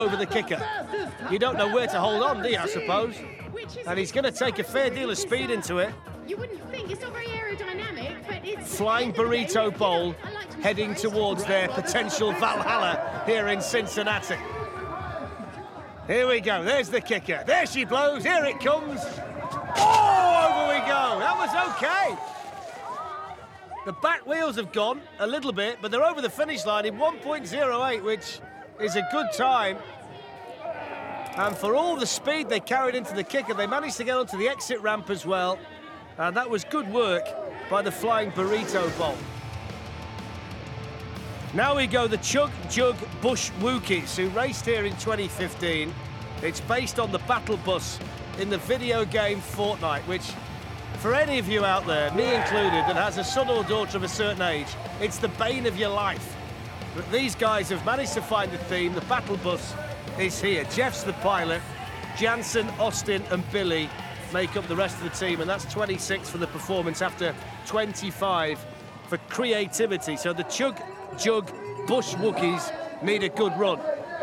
over the kicker. You don't know where to hold on, do you, I suppose? And he's going to take a fair deal of speed into it. You wouldn't think it's not very aerodynamic, but it's... Flying Burrito Bowl heading towards their potential Valhalla here in Cincinnati. Here we go, there's the kicker. There she blows, here it comes. Oh, over we go, that was okay. The back wheels have gone a little bit, but they're over the finish line in 1.08, which is a good time. And for all the speed they carried into the kicker, they managed to get onto the exit ramp as well. And that was good work by the Flying Burrito Bowl. Now we go the Chug Jug Bush Wookies, who raced here in 2015. It's based on the battle bus in the video game Fortnite, which, for any of you out there, me included, that has a son or daughter of a certain age, it's the bane of your life. But these guys have managed to find the theme. The battle bus is here. Jeff's the pilot. Jansen, Austin and Billy make up the rest of the team, and that's 26 for the performance after 25 for creativity. So the Chug Jug Bush Wookiees need a good run.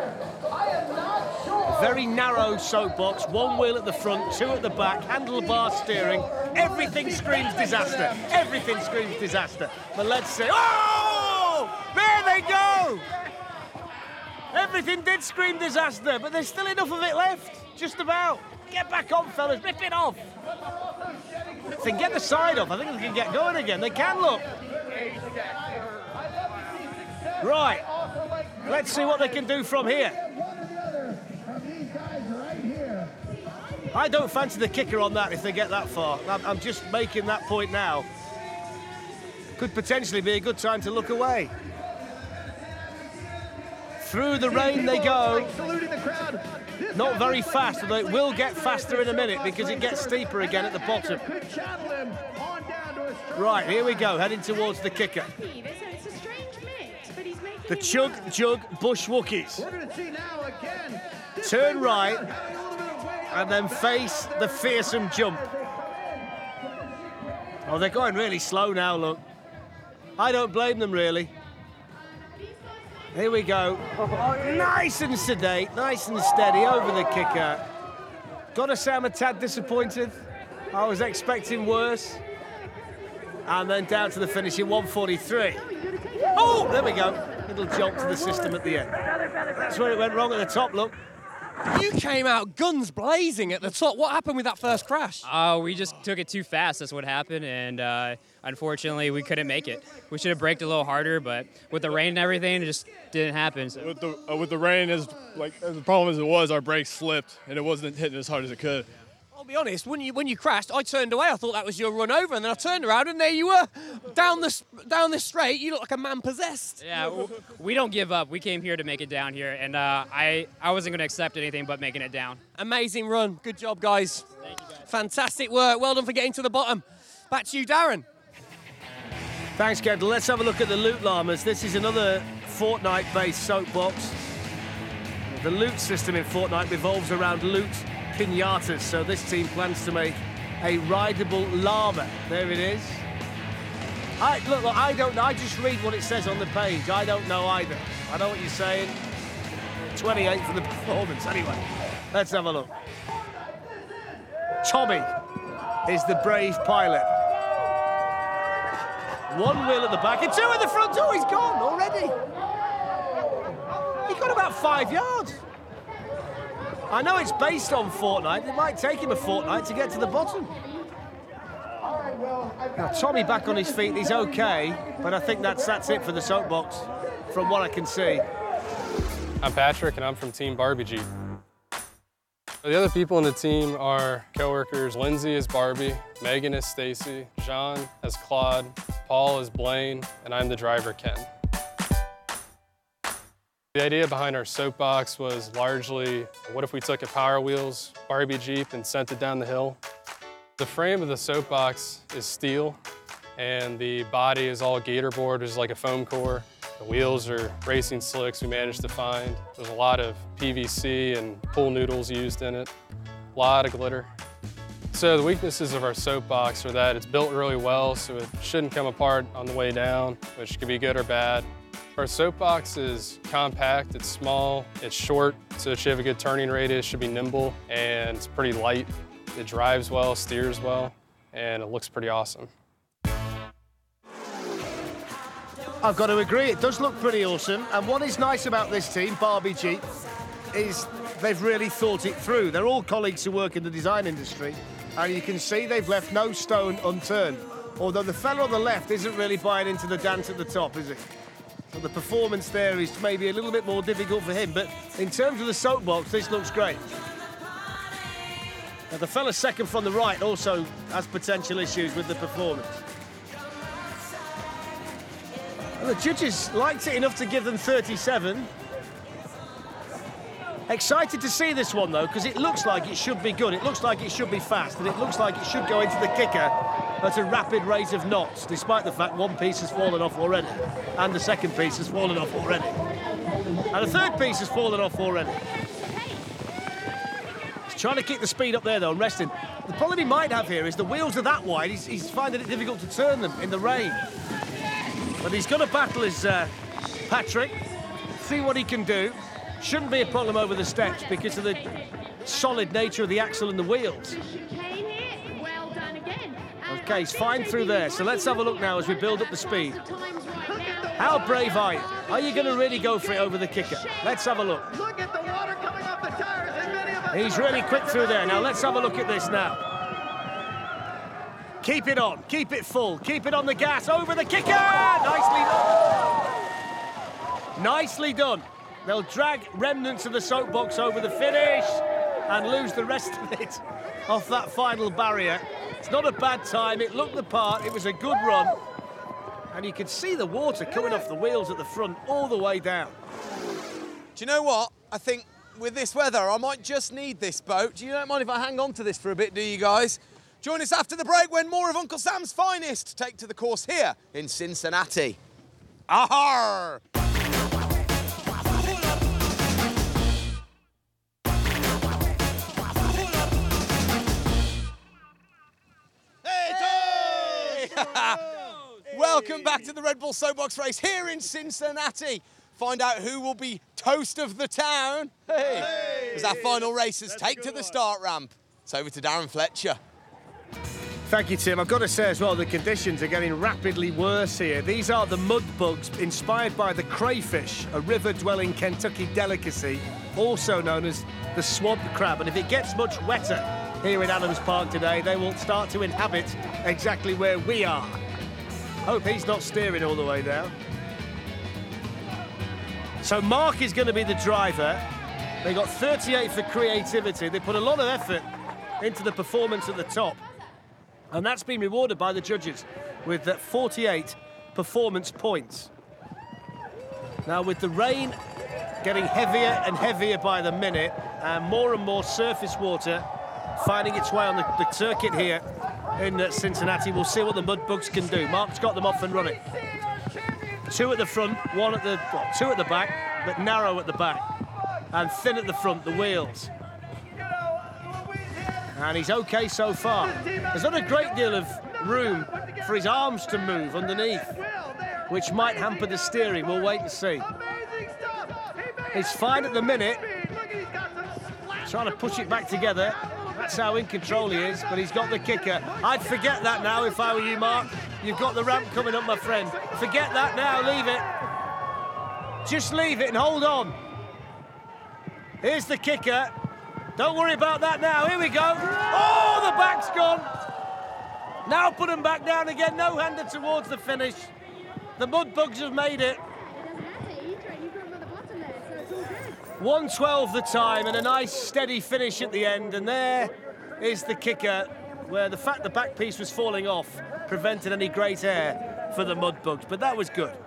Very narrow soapbox, one wheel at the front, two at the back, handlebar steering. Everything screams disaster. Everything screams disaster. But let's see. Oh! There they go! Everything did scream disaster, but there's still enough of it left. Just about. Get back on, fellas. Rip it off. If they can get the side off, I think they can get going again. They can, look. Right. Let's see what they can do from here. I don't fancy the kicker on that if they get that far. I'm just making that point now. Could potentially be a good time to look away. Through the rain they go. Not very fast, although it will get faster in a minute because it gets steeper again at the bottom. Right, here we go, heading towards the kicker. The Chug Jug Bush Wookiees. Turn right and then face the fearsome jump. Oh, they're going really slow now, look. I don't blame them, really. Here we go. Nice and sedate, nice and steady over the kicker. Gotta say I'm a tad disappointed. I was expecting worse. And then down to the finish in 1:43. Oh, there we go. Little jolt to the system at the end. That's where it went wrong at the top, look. You came out guns blazing at the top. What happened with that first crash? We just took it too fast. That's what happened, and unfortunately, we couldn't make it. We should have braked a little harder, but with the rain and everything, it just didn't happen. So. With the rain, as the problem as it was, our brakes slipped, and it wasn't hitting as hard as it could. I'll be honest, when you crashed, I turned away. I thought that was your run over, and then I turned around, and there you were, down the straight. You look like a man possessed. Yeah, we don't give up. We came here to make it down here, and I wasn't going to accept anything but making it down. Amazing run. Good job, guys. Thank you, guys. Fantastic work. Well done for getting to the bottom. Back to you, Darren. Thanks, Kendall. Let's have a loot at the Loot Llamas. This is another Fortnite-based soapbox. The loot system in Fortnite revolves around loot pinatas, so this team plans to make a rideable llama. There it is. Look, I don't know. I just read what it says on the page. I don't know either. I know what you're saying. 28 for the performance. Anyway, let's have a look. Tommy is the brave pilot. One wheel at the back and two at the front. Oh, he's gone already. He got about 5 yards. I know it's based on Fortnite. It might take him a fortnight to get to the bottom. Now, Tommy back on his feet. He's okay, but I think that's it for the soapbox, from what I can see. I'm Patrick, and I'm from Team Barbie Jeep. The other people in the team are coworkers. Lindsay is Barbie, Megan is Stacy, Jean is Claude, Paul is Blaine, and I'm the driver, Ken. The idea behind our soapbox was largely, what if we took a Power Wheels Barbie Jeep and sent it down the hill? The frame of the soapbox is steel, and the body is all gator board, which is like a foam core. The wheels are racing slicks we managed to find. There's a lot of PVC and pool noodles used in it, a lot of glitter. So the weaknesses of our soapbox are that it's built really well, so it shouldn't come apart on the way down, which could be good or bad. Our soapbox is compact, it's small, it's short, so it should have a good turning radius, should be nimble, and it's pretty light. It drives well, steers well, and it looks pretty awesome. I've got to agree, it does look pretty awesome. And what is nice about this team, Barbie Jeep, is they've really thought it through. They're all colleagues who work in the design industry, and you can see they've left no stone unturned. Although the fellow on the left isn't really buying into the dance at the top, is he? So the performance there is maybe a little bit more difficult for him, but in terms of the soapbox, this looks great. Now, the fella second from the right also has potential issues with the performance. Well, the judges liked it enough to give them 37. Excited to see this one, though, because it looks like it should be good. It looks like it should be fast, and it looks like it should go into the kicker at a rapid rate of knots, despite the fact one piece has fallen off already, and the second piece has fallen off already. And the third piece has fallen off already. He's trying to keep the speed up there, though, and resting. The problem he might have here is the wheels are that wide, he's finding it difficult to turn them in the rain. But he's going to battle his Patrick, see what he can do. Shouldn't be a problem over the steps because of the solid nature of the axle and the wheels. Okay, he's fine through there. So let's have a look now as we build up the speed. How brave are you? Are you going to really go for it over the kicker? Let's have a look. Look at the water coming off the tires. He's really quick through there. Now let's have a look at this now. Keep it on, keep it full, keep it on the gas, over the kicker! Nicely done. Nicely done. They'll drag remnants of the soapbox over the finish and lose the rest of it off that final barrier. It's not a bad time, it looked the part, it was a good run. And you can see the water coming off the wheels at the front all the way down. Do you know what? I think with this weather, I might just need this boat. Do you not mind if I hang on to this for a bit, do you guys? Join us after the break when more of Uncle Sam's finest take to the course here in Cincinnati. Ahar! Welcome back to the Red Bull Soapbox race here in Cincinnati. Find out who will be toast of the town. As our final racers take to the start ramp. It's over to Darren Fletcher. Thank you, Tim. I've got to say as well, the conditions are getting rapidly worse here. These are the mud bugs inspired by the crayfish, a river-dwelling Kentucky delicacy, also known as the swamp crab. And if it gets much wetter here in Adams Park today, they will start to inhabit exactly where we are. Hope he's not steering all the way down. So Mark is going to be the driver. They got 38 for creativity. They put a lot of effort into the performance at the top. And that's been rewarded by the judges with 48 performance points. Now, with the rain getting heavier and heavier by the minute, and more surface water finding its way on the circuit here in Cincinnati, we'll see what the mud bugs can do. Mark's got them off and running. Two at the front, two at the back, but narrow at the back, and thin at the front, the wheels. And he's okay so far. There's not a great deal of room for his arms to move underneath, which might hamper the steering. We'll wait and see. He's fine at the minute. Trying to push it back together. That's how in control he is, but he's got the kicker. I'd forget that now if I were you, Mark. You've got the ramp coming up, my friend. Forget that now, leave it. Just leave it and hold on. Here's the kicker. Don't worry about that now. Here we go. Oh, the back's gone. Now put them back down again. No-hander towards the finish. The mud bugs have made it. 1:12 the time and a nice steady finish at the end. And there is the kicker, where the fact the back piece was falling off prevented any great air for the mud bugs. But that was good.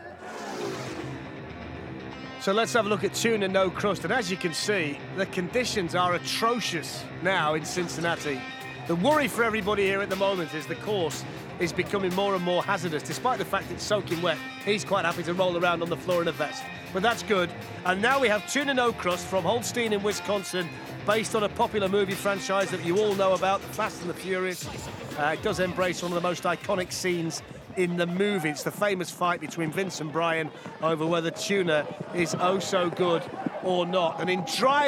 So let's have a look at Tuna No Crust, and as you can see, the conditions are atrocious now in Cincinnati. The worry for everybody here at the moment is the course is becoming more and more hazardous, despite the fact it's soaking wet. He's quite happy to roll around on the floor in a vest, but that's good. And now we have Tuna No Crust from Holstein in Wisconsin, based on a popular movie franchise that you all know about, The Fast and the Furious. It does embrace one of the most iconic scenes in the movie. It's the famous fight between Vince and Brian over whether tuna is oh so good or not. And in dry